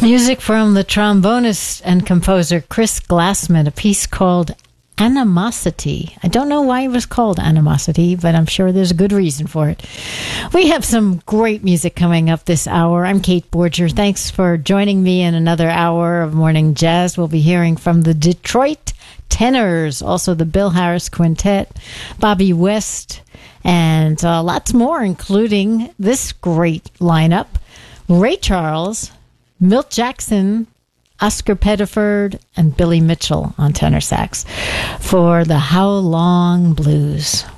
Music from the trombonist and composer Chris Glassman, a piece called Animosity. I don't know why it was called Animosity, but I'm sure there's a good reason for it. We have some great music coming up this hour. I'm Kate Borger. Thanks for joining me in another hour of Morning Jazz. We'll be hearing from the Detroit Tenors, also the Bill Harris Quintet, Bobby West, and lots more, including this great lineup: Ray Charles, Milt Jackson, Oscar Pettiford, and Billy Mitchell on tenor sax for the How Long Blues.